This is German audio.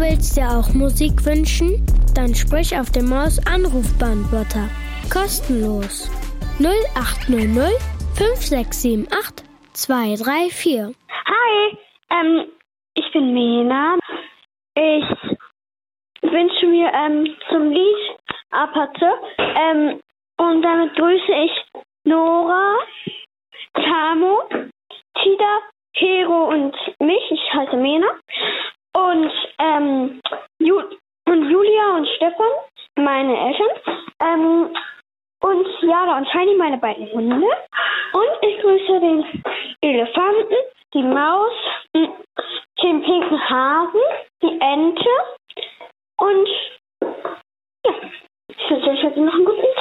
willst dir auch Musik wünschen? Dann sprich auf dem Maus-Anrufbeantworter. Kostenlos. 0800 5678 234. Hi, ich bin Mena. Ich wünsche mir zum Lied Apathe und damit grüße ich Nora, Tamo, Tida, Hero und mich. Ich heiße Mena. Und Julia und Stefan, meine Eltern. Und Jara und Shiny, meine beiden Hunde. Und ich grüße den Elefanten, die Maus, den pinken Hasen, die Ente. Und ja, ich wünsche euch heute noch einen guten